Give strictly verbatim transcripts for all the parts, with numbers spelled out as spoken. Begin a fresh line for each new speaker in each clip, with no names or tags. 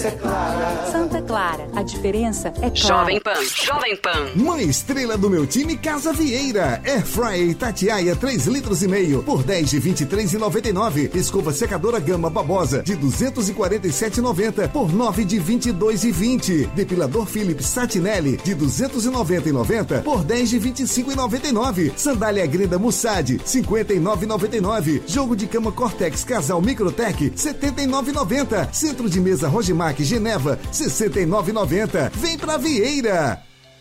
diferença é clara.
Santa Clara, a diferença é clara.
Jovem Pan, Jovem Pan.
Uma estrela do meu time, Casa Vieira. Air Fryer Itatiaia três litros e meio por dez de vinte e três reais e noventa e nove. Escova secadora Gama Babosa de duzentos e quarenta e sete reais e noventa centavos por nove de vinte e dois reais e vinte centavos. Depilador Philips Satinelli de duzentos e noventa e noventa por dez de vinte e cinco reais e noventa e nove centavos. Sandália Grenda Mussad cinquenta e nove reais e noventa e nove centavos. Jogo de cama Cortex Casal Microtech setenta e nove reais e noventa centavos. Centro de mesa Rogimac Geneva sessenta e nove reais e noventa centavos. Vem pra Vieira.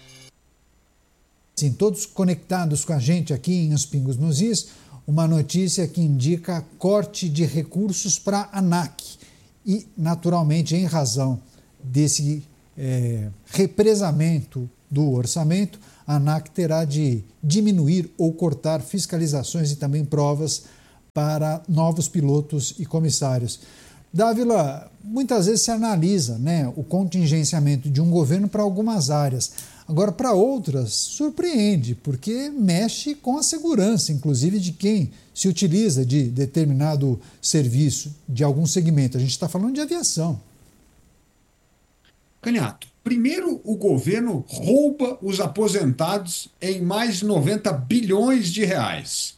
Sim, todos conectados com a gente aqui em Os Pingos nos Is, uma notícia que indica corte de recursos para a ANAC. E, naturalmente, em razão desse é, represamento do orçamento, a ANAC terá de diminuir ou cortar fiscalizações e também provas para novos pilotos e comissários. Dávila, muitas vezes se analisa, né, o contingenciamento de um governo para algumas áreas. Agora, para outras, surpreende, porque mexe com a segurança, inclusive de quem se utiliza de determinado serviço, de algum segmento. A gente está falando de aviação.
Canhato, primeiro o governo rouba os aposentados em mais de noventa bilhões de reais.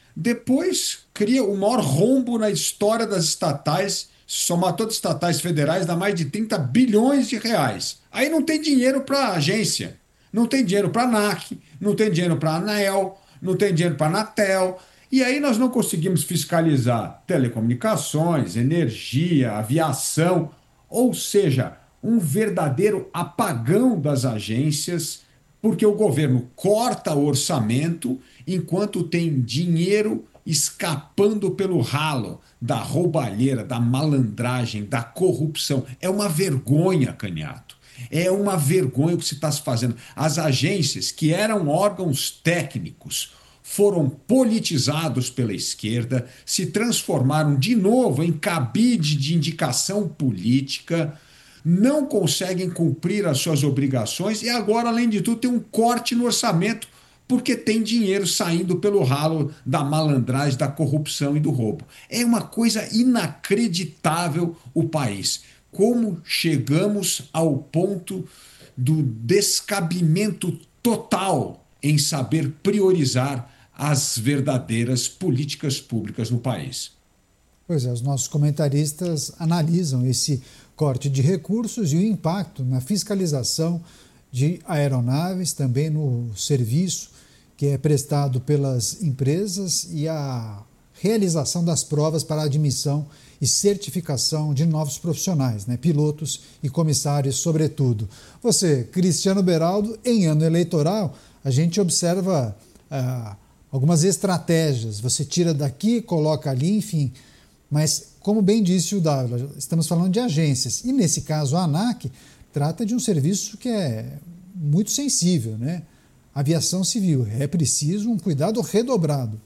Depois cria o maior rombo na história das estatais, somar todas as estatais federais dá mais de trinta bilhões de reais. Aí não tem dinheiro para a agência, não tem dinheiro para a ANAC, não tem dinheiro para a ANAEL, não tem dinheiro para a Anatel. E aí nós não conseguimos fiscalizar telecomunicações, energia, aviação, ou seja, um verdadeiro apagão das agências, porque o governo corta o orçamento enquanto tem dinheiro escapando pelo ralo da roubalheira, da malandragem, da corrupção. É uma vergonha, Canhato. É uma vergonha o que se está se fazendo. As agências, que eram órgãos técnicos, foram politizados pela esquerda, se transformaram de novo em cabide de indicação política, não conseguem cumprir as suas obrigações e agora, além de tudo, tem um corte no orçamento porque tem dinheiro saindo pelo ralo da malandragem, da corrupção e do roubo. É uma coisa inacreditável o país. Como chegamos ao ponto do descabimento total em saber priorizar as verdadeiras políticas públicas no país.
Pois é, os nossos comentaristas analisam esse corte de recursos e o impacto na fiscalização de aeronaves, também no serviço que é prestado pelas empresas e a realização das provas para admissão e certificação de novos profissionais, né? Pilotos e comissários, sobretudo. Você, Cristiano Beraldo, em ano eleitoral, a gente observa ah, algumas estratégias. Você tira daqui, coloca ali, enfim. Mas, como bem disse o Dávila, estamos falando de agências. E, nesse caso, a ANAC trata de um serviço que é muito sensível, né? Aviação civil. É preciso um cuidado redobrado.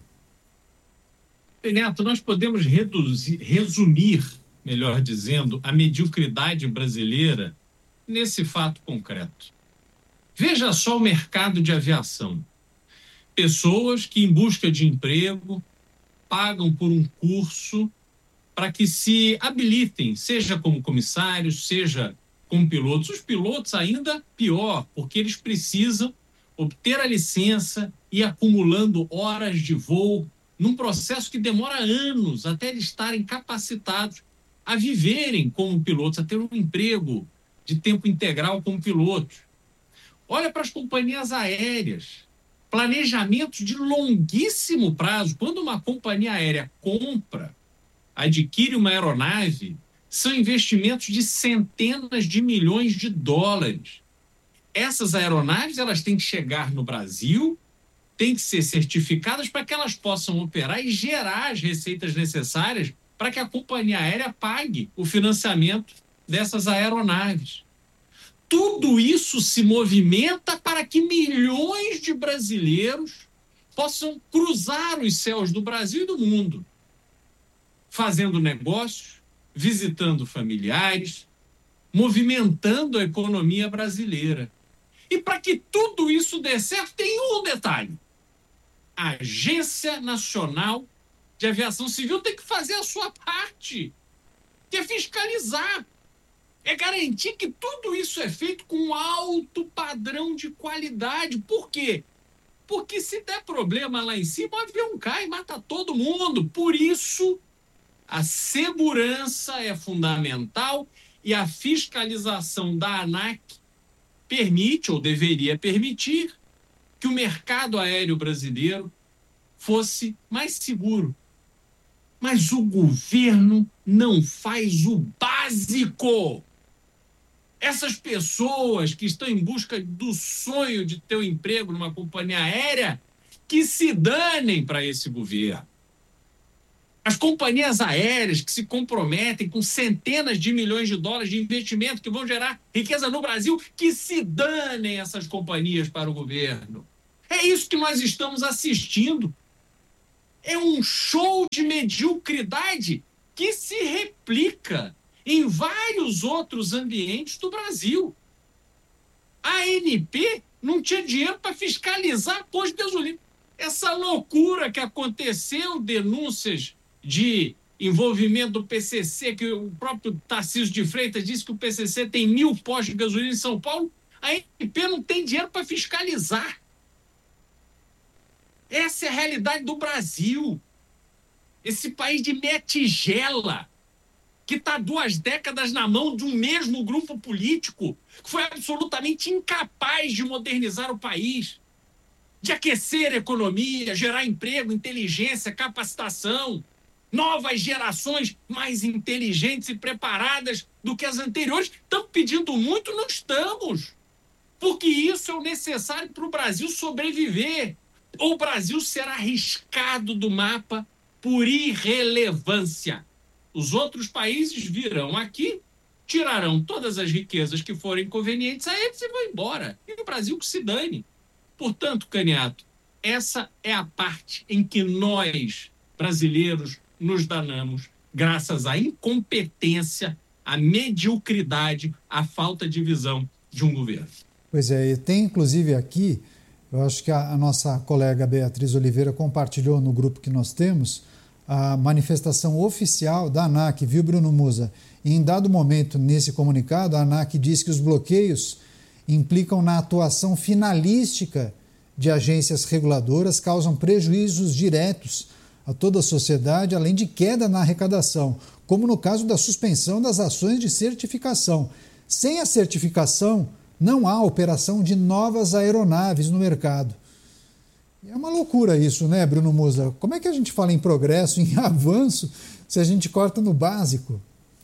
Neto, nós podemos reduzir, resumir, melhor dizendo, a mediocridade brasileira nesse fato concreto. Veja só o mercado de aviação. Pessoas que, em busca de emprego, pagam por um curso para que se habilitem, seja como comissários, seja como pilotos. Os pilotos ainda pior, porque eles precisam obter a licença e acumulando horas de voo num processo que demora anos até eles estarem capacitados a viverem como pilotos, a ter um emprego de tempo integral como pilotos. Olha para as companhias aéreas. Planejamentos de longuíssimo prazo. Quando uma companhia aérea compra, adquire uma aeronave, são investimentos de centenas de milhões de dólares. Essas aeronaves elas têm que chegar no Brasil, têm que ser certificadas para que elas possam operar e gerar as receitas necessárias para que a companhia aérea pague o financiamento dessas aeronaves. Tudo isso se movimenta para que milhões de brasileiros possam cruzar os céus do Brasil e do mundo, fazendo negócios, visitando familiares, movimentando a economia brasileira. E para que tudo isso dê certo, tem um detalhe. A Agência Nacional de Aviação Civil tem que fazer a sua parte, que é fiscalizar. É garantir que tudo isso é feito com alto padrão de qualidade. Por quê? Porque se der problema lá em cima, o avião cai e mata todo mundo. Por isso, a segurança é fundamental e a fiscalização da ANAC permite, ou deveria permitir, que o mercado aéreo brasileiro fosse mais seguro. Mas o governo não faz o básico. Essas pessoas que estão em busca do sonho de ter um emprego numa companhia aérea, que se danem para esse governo. As companhias aéreas que se comprometem com centenas de milhões de dólares de investimento que vão gerar riqueza no Brasil, que se danem essas companhias para o governo. É isso que nós estamos assistindo. É um show de mediocridade que se replica em vários outros ambientes do Brasil. A ANP não tinha dinheiro para fiscalizar posto de gasolina. Essa loucura que aconteceu, denúncias de envolvimento do P C C, que o próprio Tarcísio de Freitas disse que o P C C tem mil postos de gasolina em São Paulo, a ANP não tem dinheiro para fiscalizar. Essa é a realidade do Brasil. Esse país de meia tigela, que está duas décadas na mão de um mesmo grupo político, que foi absolutamente incapaz de modernizar o país, de aquecer a economia, gerar emprego, inteligência, capacitação, novas gerações mais inteligentes e preparadas do que as anteriores. Estão pedindo muito? Não estamos. Porque isso é o necessário para o Brasil sobreviver. Ou o Brasil será riscado do mapa por irrelevância. Os outros países virão aqui, tirarão todas as riquezas que forem convenientes a eles e vão embora. E o Brasil que se dane. Portanto, Caniato, essa é a parte em que nós, brasileiros, nos danamos, graças à incompetência, à mediocridade, à falta de visão de um governo.
Pois é, e tem inclusive aqui, eu acho que a, a nossa colega Beatriz Oliveira compartilhou no grupo que nós temos, a manifestação oficial da ANAC, viu, Bruno Musa? E em dado momento, nesse comunicado, a ANAC diz que os bloqueios implicam na atuação finalística de agências reguladoras, causam prejuízos diretos a toda a sociedade, além de queda na arrecadação, como no caso da suspensão das ações de certificação. Sem a certificação, não há operação de novas aeronaves no mercado. É uma loucura isso, né, Bruno Musa? Como é que a gente fala em progresso, em avanço, se a gente corta no básico?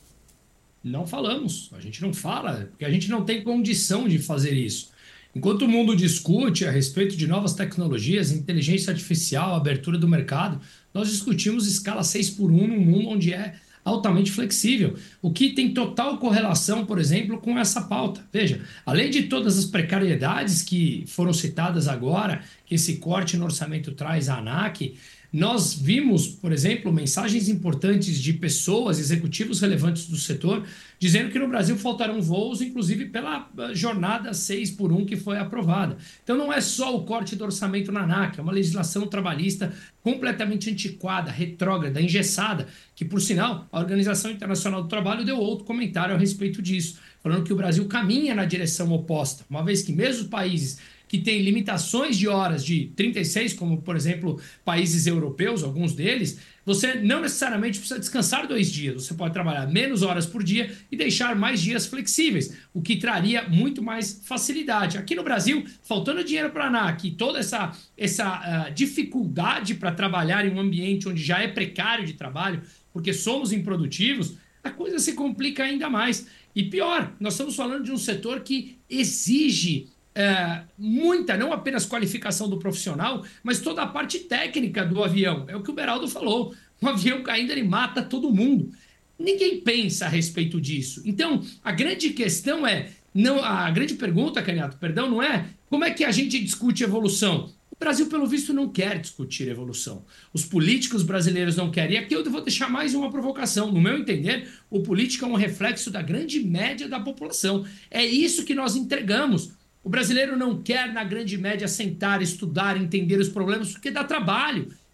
Não falamos, a gente não fala, porque a gente não tem condição de fazer isso. Enquanto o mundo discute a respeito de novas tecnologias, inteligência artificial, abertura do mercado, nós discutimos escala seis por um num mundo onde é altamente flexível, o que tem total correlação, por exemplo, com essa pauta. Veja, além de todas as precariedades que foram citadas agora, que esse corte no orçamento traz à ANAC, nós vimos, por exemplo, mensagens importantes de pessoas, executivos relevantes do setor, dizendo que no Brasil faltarão voos, inclusive pela jornada seis por um que foi aprovada. Então não é só o corte do orçamento na ANAC, é uma legislação trabalhista completamente antiquada, retrógrada, engessada, que, por sinal, a Organização Internacional do Trabalho deu outro comentário a respeito disso, falando que o Brasil caminha na direção oposta, uma vez que mesmo os países que tem limitações de horas de trinta e seis, como, por exemplo, países europeus, alguns deles, você não necessariamente precisa descansar dois dias. Você pode trabalhar menos horas por dia e deixar mais dias flexíveis, o que traria muito mais facilidade. Aqui no Brasil, faltando dinheiro para a ANAC e toda essa, essa uh, dificuldade para trabalhar em um ambiente onde já é precário de trabalho, porque somos improdutivos, a coisa se complica ainda mais. E pior, nós estamos falando de um setor que exige É, muita, não apenas qualificação do profissional, mas toda a parte técnica do avião. É o que o Beraldo falou. Um avião caindo, ele mata todo mundo. Ninguém pensa a respeito disso. Então, a grande questão é, não, a grande pergunta, Caniato, perdão, não é como é que a gente discute evolução. O Brasil, pelo visto, não quer discutir evolução. Os políticos brasileiros não querem. E aqui eu vou deixar mais uma provocação. No meu entender, o político é um reflexo da grande média da população. É isso que nós entregamos. O brasileiro não quer, na grande média, sentar, estudar, entender os problemas, porque dá trabalho.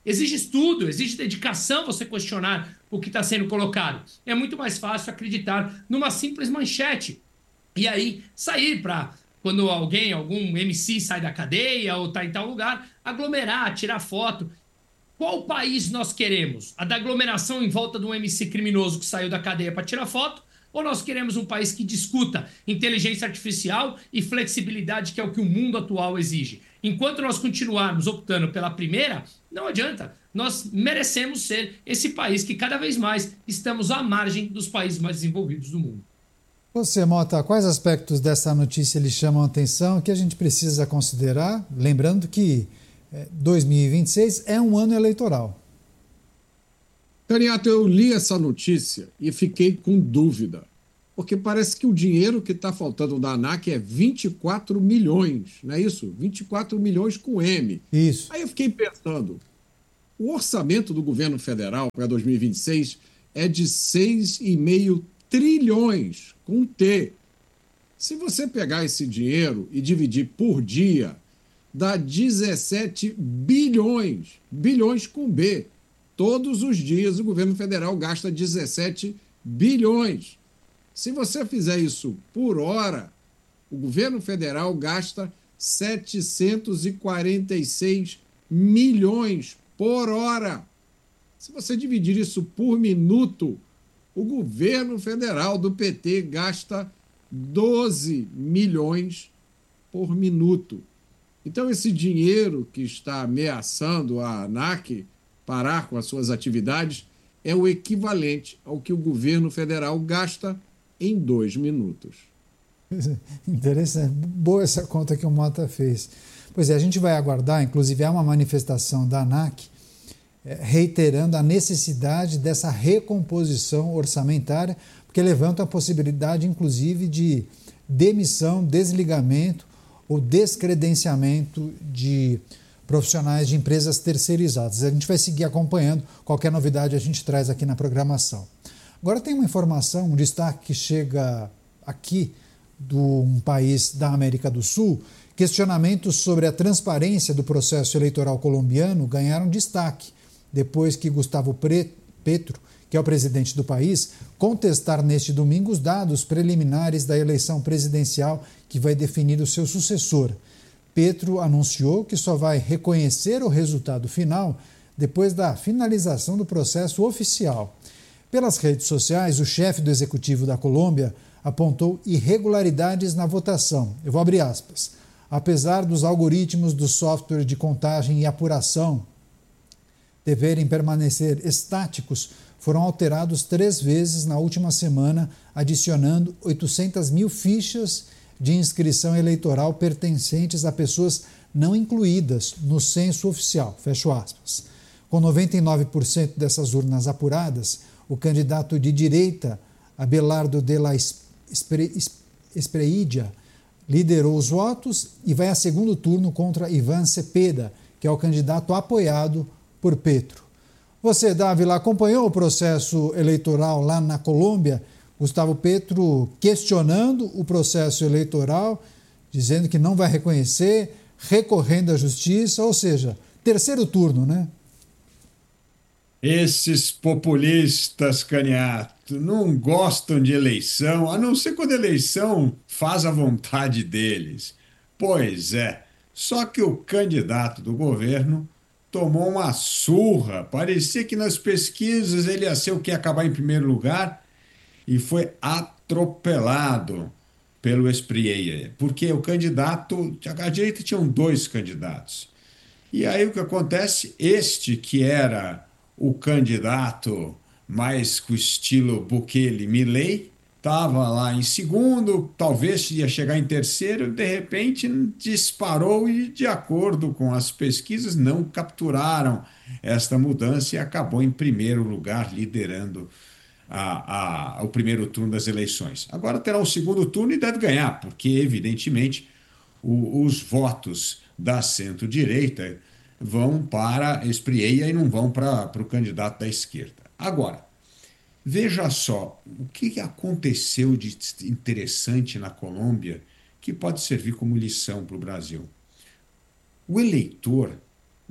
Exige estudo, exige dedicação você questionar o que está sendo colocado. É muito mais fácil acreditar numa simples manchete. E aí sair para, quando alguém, algum M C sai da cadeia ou está em tal lugar, aglomerar, tirar foto. Qual país nós queremos? A da aglomeração em volta de um M C criminoso que saiu da cadeia para tirar foto? Ou nós queremos um país que discuta inteligência artificial e flexibilidade, que é o que o mundo atual exige? Enquanto nós continuarmos optando pela primeira, não adianta. Nós merecemos ser esse país que cada vez mais estamos à margem dos países mais desenvolvidos do mundo.
Você, Mota, quais aspectos dessa notícia lhe chamam a atenção que a gente precisa considerar? Lembrando que dois mil e vinte e seis é um ano eleitoral.
Caniato, eu li essa notícia e fiquei com dúvida, porque parece que o dinheiro que está faltando da ANAC é vinte e quatro milhões, não é isso? vinte e quatro milhões com M.
Isso.
Aí eu fiquei pensando, o orçamento do governo federal para dois mil e vinte e seis é de seis vírgula cinco trilhões, com T. Se você pegar esse dinheiro e dividir por dia, dá dezessete bilhões, bilhões com B. Todos os dias o governo federal gasta dezessete bilhões. Se você fizer isso por hora, o governo federal gasta setecentos e quarenta e seis milhões por hora. Se você dividir isso por minuto, o governo federal do P T gasta doze milhões por minuto. Então, esse dinheiro que está ameaçando a ANAC parar com as suas atividades é o equivalente ao que o governo federal gasta em dois minutos.
Interessante. Boa essa conta que o Mota fez. Pois é, a gente vai aguardar, inclusive há uma manifestação da ANAC é, reiterando a necessidade dessa recomposição orçamentária, porque levanta a possibilidade, inclusive, de demissão, desligamento ou descredenciamento de profissionais de empresas terceirizadas. A gente vai seguir acompanhando. Qualquer novidade a gente traz aqui na programação. Agora tem uma informação, um destaque que chega aqui de um país da América do Sul. Questionamentos sobre a transparência do processo eleitoral colombiano ganharam destaque depois que Gustavo Petro, que é o presidente do país, contestar neste domingo os dados preliminares da eleição presidencial que vai definir o seu sucessor. Petro anunciou que só vai reconhecer o resultado final depois da finalização do processo oficial. Pelas redes sociais, o chefe do executivo da Colômbia apontou irregularidades na votação. Eu vou abrir aspas. Apesar dos algoritmos do software de contagem e apuração deverem permanecer estáticos, foram alterados três vezes na última semana, adicionando oitocentas mil fichas de inscrição eleitoral pertencentes a pessoas não incluídas no censo oficial. Fecho aspas. Com noventa e nove por cento dessas urnas apuradas, o candidato de direita, Abelardo de la Espriella, liderou os votos e vai a segundo turno contra Iván Cepeda, que é o candidato apoiado por Petro. Você, Dávila, acompanhou o processo eleitoral lá na Colômbia? Gustavo Petro questionando o processo eleitoral, dizendo que não vai reconhecer, recorrendo à justiça, ou seja, terceiro turno, né?
Esses populistas, Caniato, não gostam de eleição, a não ser quando a eleição faz a vontade deles. Pois é, só que o candidato do governo tomou uma surra. Parecia que nas pesquisas ele ia ser o que ia acabar em primeiro lugar e foi atropelado pelo Espriella, porque o candidato, a direita tinham dois candidatos. E aí o que acontece? Este que era o candidato mais com o estilo Bukele-Milei, estava lá em segundo, talvez ia chegar em terceiro, de repente disparou e, de acordo com as pesquisas, não capturaram esta mudança e acabou em primeiro lugar, liderando a, a, o primeiro turno das eleições. Agora terá o segundo turno e deve ganhar, porque, evidentemente, o, os votos da centro-direita vão para Espriella e não vão para, para o candidato da esquerda. Agora, veja só, o que aconteceu de interessante na Colômbia que pode servir como lição para o Brasil. O eleitor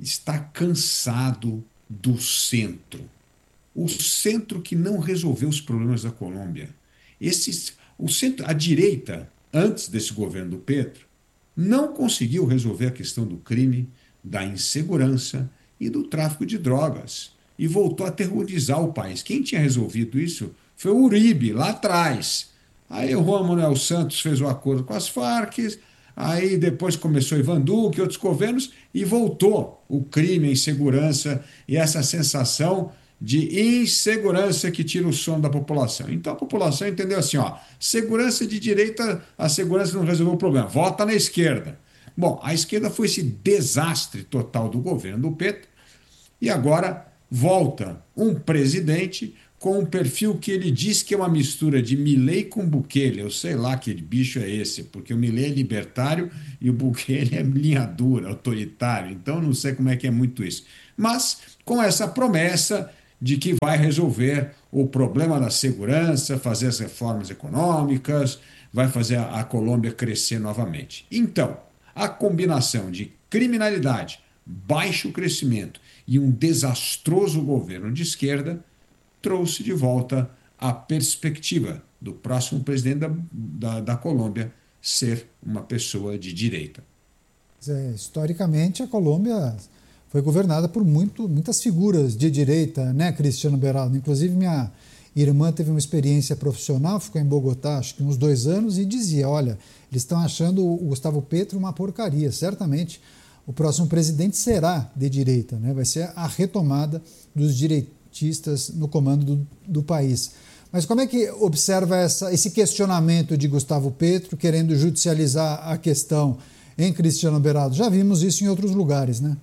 está cansado do centro. O centro que não resolveu os problemas da Colômbia. Esse, o centro, a direita, antes desse governo do Petro, não conseguiu resolver a questão do crime, da insegurança e do tráfico de drogas. E voltou a aterrorizar o país. Quem tinha resolvido isso foi o Uribe, lá atrás. Aí o Juan Manuel Santos fez o acordo com as Farc, aí depois começou Ivan Duque e outros governos, e voltou o crime, a insegurança e essa sensação de insegurança que tira o sono da população. Então a população entendeu assim, ó, segurança de direita, a segurança não resolveu o problema, vota na esquerda. Bom, a esquerda foi esse desastre total do governo do Petro, e agora volta um presidente com um perfil que ele diz que é uma mistura de Milei com Bukele. Eu sei lá que bicho é esse, porque o Milei é libertário e o Bukele é linha dura, autoritário. Então eu não sei como é que é muito isso. Mas com essa promessa de que vai resolver o problema da segurança, fazer as reformas econômicas, vai fazer a Colômbia crescer novamente. Então, a combinação de criminalidade, baixo crescimento e um desastroso governo de esquerda trouxe de volta a perspectiva do próximo presidente da, da, da Colômbia ser uma pessoa de direita.
É, historicamente, a Colômbia foi governada por muito, muitas figuras de direita, né, Cristiano Beraldo? Inclusive, minha irmã teve uma experiência profissional, ficou em Bogotá, acho que uns dois anos, e dizia, olha, eles estão achando o Gustavo Petro uma porcaria. Certamente, o próximo presidente será de direita, né? Vai ser a retomada dos direitistas no comando do, do país. Mas como é que observa essa, esse questionamento de Gustavo Petro querendo judicializar a questão em Cristiano Beraldo? Já vimos isso em outros lugares, né?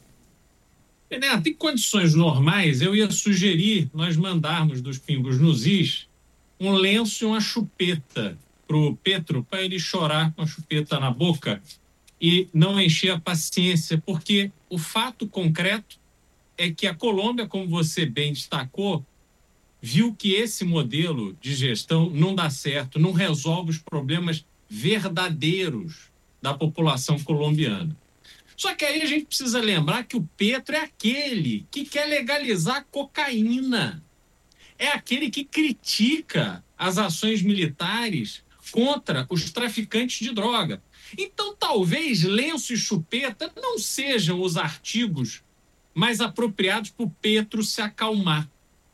Neto, em condições normais, eu ia sugerir nós mandarmos dos pingos nos is um lenço e uma chupeta para o Petro, para ele chorar com a chupeta na boca e não encher a paciência, porque o fato concreto é que a Colômbia, como você bem destacou, viu que esse modelo de gestão não dá certo, não resolve os problemas verdadeiros da população colombiana. Só que aí a gente precisa lembrar que o Petro é aquele que quer legalizar cocaína. É aquele que critica as ações militares contra os traficantes de droga. Então, talvez lenço e chupeta não sejam os artigos mais apropriados para o Petro se acalmar.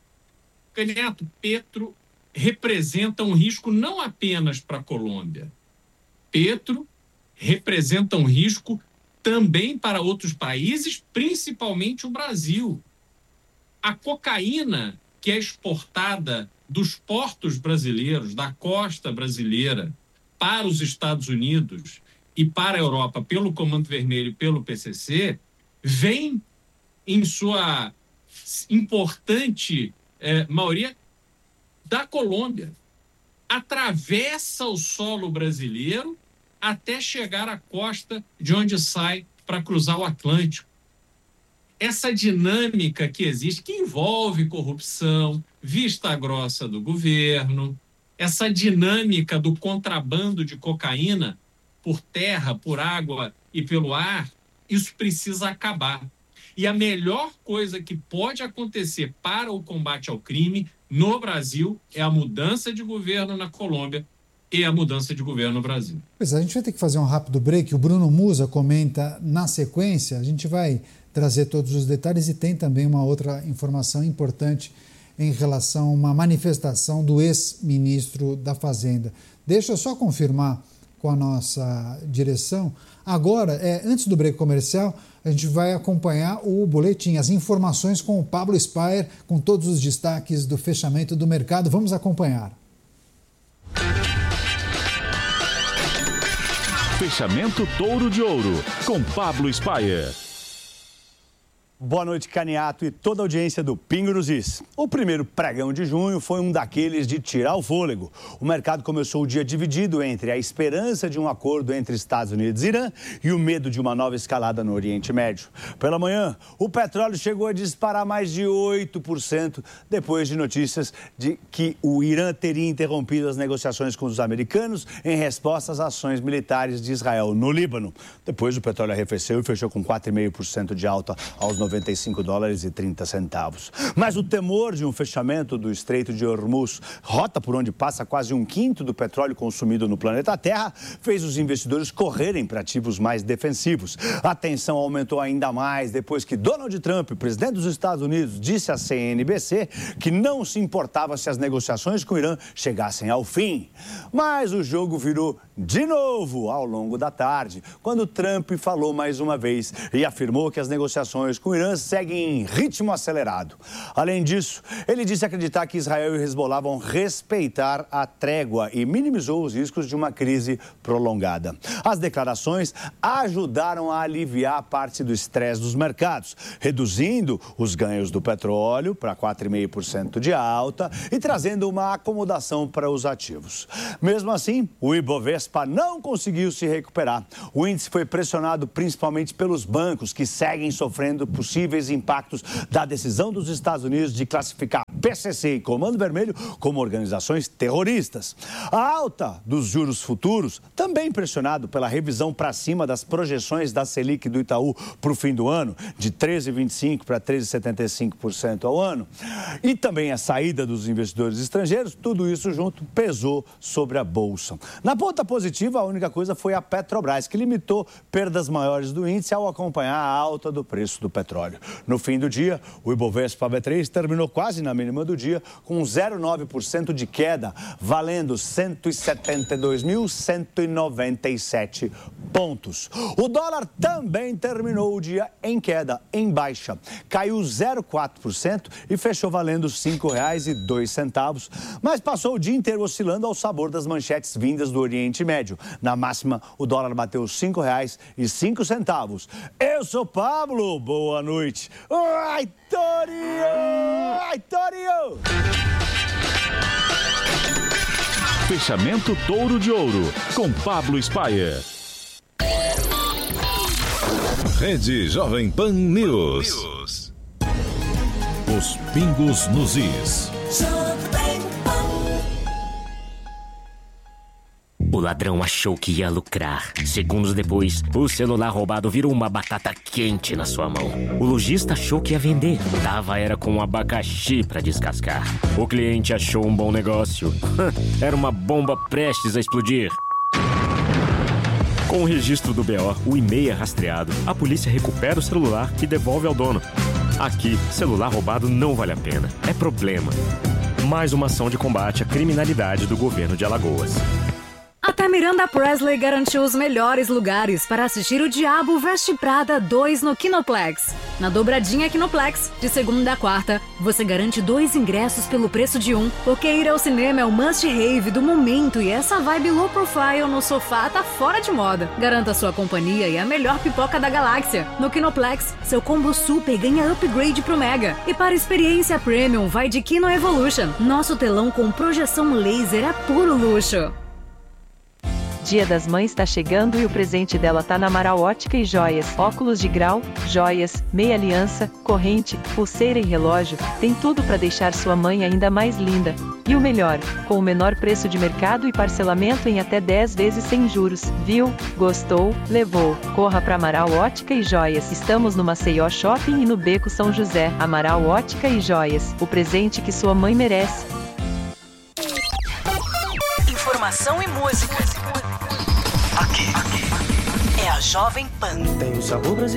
Neto, Petro representa um risco não apenas para a Colômbia. Petro representa um risco também para outros países, principalmente o Brasil. A cocaína que é exportada dos portos brasileiros, da costa brasileira, para os Estados Unidos e para a Europa, pelo Comando Vermelho e pelo P C C, vem em sua importante eh, maioria da Colômbia. Atravessa o solo brasileiro até chegar à costa de onde sai para cruzar o Atlântico. Essa dinâmica que existe, que envolve corrupção, vista grossa do governo, essa dinâmica do contrabando de cocaína por terra, por água e pelo ar, isso precisa acabar. E a melhor coisa que pode acontecer para o combate ao crime no Brasil é a mudança de governo na Colômbia e a mudança de governo no Brasil.
Pois é, a gente vai ter que fazer um rápido break. O Bruno Musa comenta na sequência. A gente vai trazer todos os detalhes e tem também uma outra informação importante em relação a uma manifestação do ex-ministro da Fazenda. Deixa eu só confirmar com a nossa direção. Agora, é, antes do break comercial, a gente vai acompanhar o boletim, as informações com o Pablo Spyer, com todos os destaques do fechamento do mercado. Vamos acompanhar.
Fechamento Touro de Ouro, com Pablo Spyer. Boa noite, Caniato e toda a audiência do Pingo nos Is. O primeiro pregão de junho foi um daqueles de tirar o fôlego. O mercado começou o dia dividido entre a esperança de um acordo entre Estados Unidos e Irã e o medo de uma nova escalada no Oriente Médio. Pela manhã, o petróleo chegou a disparar mais de oito por cento depois de notícias de que o Irã teria interrompido as negociações com os americanos em resposta às ações militares de Israel no Líbano. Depois, o petróleo arrefeceu e fechou com quatro vírgula cinco por cento de alta aos noventa e cinco dólares e trinta centavos. Mas o temor de um fechamento do Estreito de Hormuz, rota por onde passa quase um quinto do petróleo consumido no planeta Terra, fez os investidores correrem para ativos mais defensivos. A tensão aumentou ainda mais depois que Donald Trump, presidente dos Estados Unidos, disse à C N B C que não se importava se as negociações com o Irã chegassem ao fim. Mas o jogo virou de novo ao longo da tarde, quando Trump falou mais uma vez e afirmou que as negociações com o Irã seguem em ritmo acelerado. Além disso, ele disse acreditar que Israel e Hezbollah vão respeitar a trégua e minimizou os riscos de uma crise prolongada. As declarações ajudaram a aliviar parte do estresse dos mercados, reduzindo os ganhos do petróleo para quatro vírgula cinco por cento de alta e trazendo uma acomodação para os ativos. Mesmo assim, o Ibovespa não conseguiu se recuperar. O índice foi pressionado principalmente pelos bancos, que seguem sofrendo possíveis impactos da decisão dos Estados Unidos de classificar P C C e Comando Vermelho como organizações terroristas. A alta dos juros futuros, também pressionado pela revisão para cima das projeções da Selic do Itaú para o fim do ano, de treze vírgula vinte e cinco por cento para treze vírgula setenta e cinco por cento ao ano, e também a saída dos investidores estrangeiros, tudo isso junto pesou sobre a Bolsa. Na ponta positiva, a única coisa foi a Petrobras, que limitou perdas maiores do índice ao acompanhar a alta do preço do petróleo. No fim do dia, o Ibovespa B três terminou quase na mínima do dia, com zero vírgula nove por cento de queda, valendo cento e setenta e dois mil cento e noventa e sete pontos. O dólar também terminou o dia em queda, em baixa. Caiu zero vírgula quatro por cento e fechou valendo cinco reais e dois centavos, mas passou o dia inteiro oscilando ao sabor das manchetes vindas do Oriente Médio. Na máxima, o dólar bateu cinco reais e cinco centavos. Eu sou Pablo, boa noite. Ai, Torinho! Ai, Torinho!
Fechamento Touro de Ouro, com Pablo Spyer. Rede Jovem Pan News. Os pingos nos is.
O ladrão achou que ia lucrar. Segundos depois, o celular roubado virou uma batata quente na sua mão. O lojista achou que ia vender. Tava era com um abacaxi para descascar. O cliente achou um bom negócio. Era uma bomba prestes a explodir. Com o registro do B O, o e-mail é rastreado. A polícia recupera o celular e devolve ao dono. Aqui, celular roubado não vale a pena. É problema. Mais uma ação de combate à criminalidade do governo de Alagoas.
Até Miranda Presley garantiu os melhores lugares para assistir O Diabo Veste Prada dois no Kinoplex. Na dobradinha Kinoplex, de segunda a quarta, você garante dois ingressos pelo preço de um, porque ir ao cinema é o must-have do momento e essa vibe low profile no sofá tá fora de moda. Garanta sua companhia e a melhor pipoca da galáxia. No Kinoplex, seu combo super ganha upgrade pro Mega. E para experiência premium, vai de Kino Evolution. Nosso telão com projeção laser é puro luxo.
Dia das Mães está chegando e o presente dela tá na Amaral Ótica e Joias. Óculos de grau, joias, meia aliança, corrente, pulseira e relógio. Tem tudo para deixar sua mãe ainda mais linda. E o melhor, com o menor preço de mercado e parcelamento em até dez vezes sem juros. Viu? Gostou? Levou. Corra para Amaral Ótica e Joias. Estamos no Maceió Shopping e no Beco São José. Amaral Ótica e Joias. O presente que sua mãe merece.
Informação e música. Aqui, aqui. É a Jovem Pan.
Tem o sabor brasileiro.